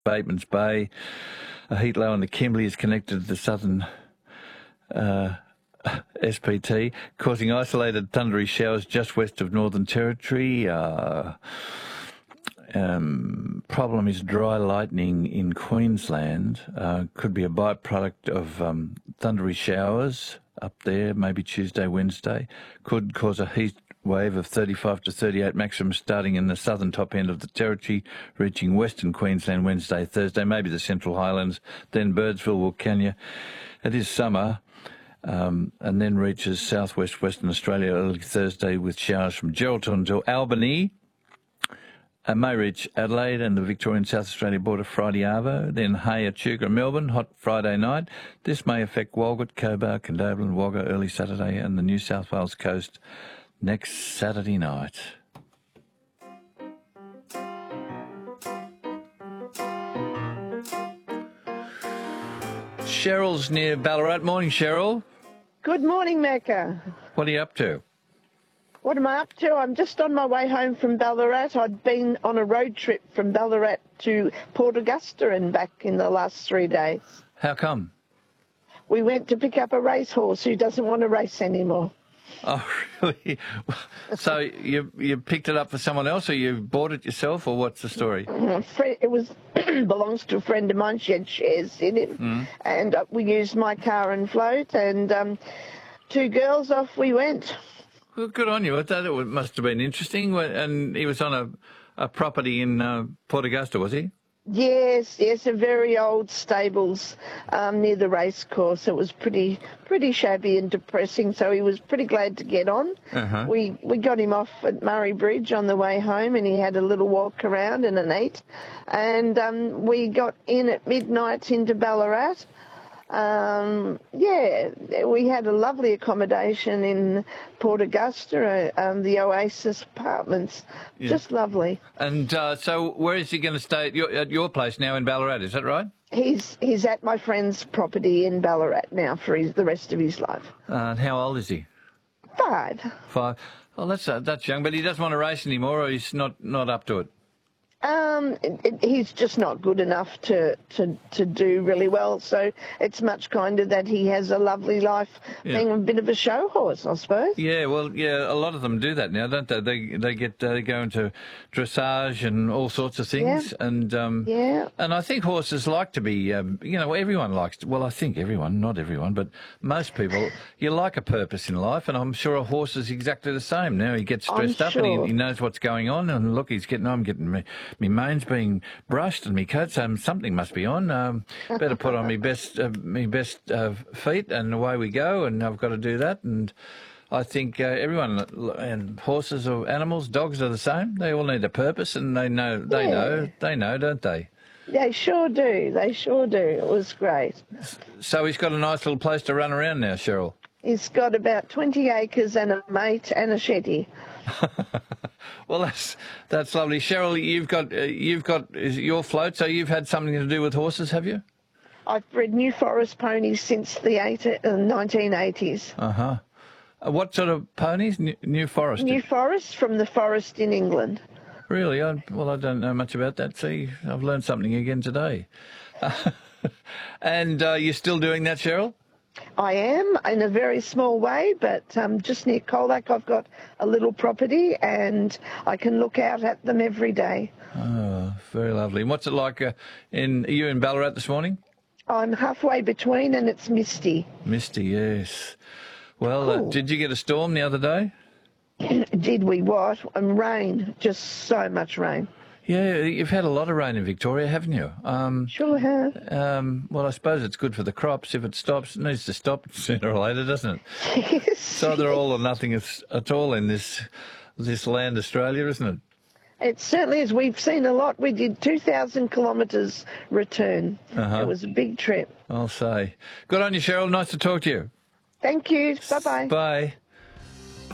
Bateman's Bay. A heat low in the Kimberley is connected to the southern SPT, causing isolated thundery showers just west of Northern Territory. Problem is dry lightning in Queensland. Could be a byproduct of thundery showers up there, maybe Tuesday, Wednesday. Could cause a heat wave of 35 to 38 maximum starting in the southern top end of the territory, reaching western Queensland Wednesday, Thursday, maybe the Central Highlands, then Birdsville, Wilcannia. It is summer. And then reaches southwest Western Australia early Thursday with showers from Geraldton to Albany. May reach Adelaide and the Victorian South Australia border Friday arvo, then Hay, Echuca, Melbourne, hot Friday night. This may affect Walgett, Cobar, Condobolin and Wagga early Saturday and the New South Wales coast next Saturday night. Cheryl's near Ballarat. Morning, Cheryl. Good morning, Mecca. What are you up to? What am I up to? I'm just on my way home from Ballarat. I'd been on a road trip from Ballarat to Port Augusta and back in the last 3 days. How come? We went to pick up a racehorse who doesn't want to race anymore. Oh, really? So you picked it up for someone else, or you bought it yourself, or what's the story? It was belongs to a friend of mine. She had shares in it, and we used my car and float, and 2 girls, off we went. Well, good on you. I thought it must have been interesting. And he was on a property in Port Augusta, was he? Yes, a very old stables near the race course. It was pretty shabby and depressing, so he was pretty glad to get on. Uh-huh. We got him off at Murray Bridge on the way home, and he had a little walk around and an eat. And we got in at midnight into Ballarat. We had a lovely accommodation in Port Augusta, the Oasis Apartments. Yeah. Just lovely. And so where is he going to stay at your place now in Ballarat, is that right? He's at my friend's property in Ballarat now for the rest of his life. And how old is he? 5. 5. Well, that's young, but he doesn't want to race anymore, or he's not up to it? He's just not good enough to do really well, so it's much kinder that he has a lovely life being a bit of a show horse, I suppose. Yeah, well, a lot of them do that now, don't they? They go into dressage and all sorts of things, and I think horses like to be, everyone likes to, well, I think everyone, not everyone, but most people, you like a purpose in life, and I'm sure a horse is exactly the same. Now he gets stressed up and he knows what's going on, and look, I'm getting me. My mane's being brushed and my coat, so something must be on. Better put on my best feet, and away we go. And I've got to do that. And I think everyone, and horses or animals, dogs are the same. They all need a purpose, and they know, don't they? They sure do. It was great. So he's got a nice little place to run around now, Cheryl. He's got about 20 acres and a mate and a shetty. Well, that's lovely, Cheryl. You've got your float, so you've had something to do with horses, have you? I've bred New Forest ponies since the 1980s. What sort of ponies? New Forest. New Forest from the forest in England. Really? I don't know much about that. See, I've learned something again today. And you're still doing that, Cheryl? I am, in a very small way, but just near Colac I've got a little property and I can look out at them every day. Oh, very lovely. And what's it like are you in Ballarat this morning? I'm halfway between and it's misty. Misty, yes. Well, cool. Did you get a storm the other day? Did we what? And rain, just so much rain. Yeah, you've had a lot of rain in Victoria, haven't you? Sure have. Well, I suppose it's good for the crops. If it stops, it needs to stop sooner or later, doesn't it? Yes. It's either all or nothing at all in this land, Australia, isn't it? It certainly is. We've seen a lot. We did 2,000 kilometres return. It was a big trip. I'll say. Good on you, Cheryl. Nice to talk to you. Thank you. Bye-bye. Bye.